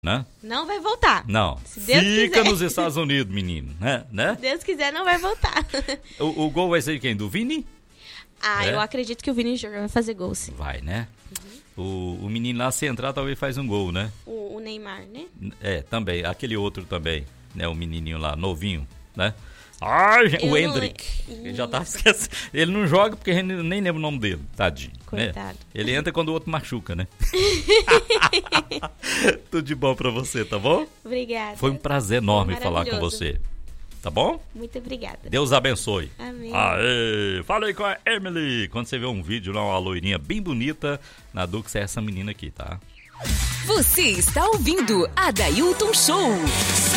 né? Não vai voltar. Não. Se Deus Fica quiser. nos Estados Unidos, menino, né? Se Deus quiser, não vai voltar. O gol vai ser de quem? Do Vini? Eu acredito que o Vini Júnior vai fazer gol, sim. Vai, né? O menino lá, se entrar, talvez faz um gol, né? O Neymar, né? Também. Aquele outro também, né? O menininho lá, novinho, né? O Hendrick. Ele já tá esquecendo. Ele não joga porque a gente nem lembra o nome dele, tadinho. Coitado. Né? Ele entra quando o outro machuca, né? Tudo de bom pra você, tá bom? Obrigada. Foi um prazer enorme falar com você. Tá bom? Muito obrigada. Deus abençoe. Amém. Aê! Falei com a Emily. Quando você vê um vídeo lá, uma loirinha bem bonita, na Dux é essa menina aqui, tá? Você está ouvindo Adailton Show.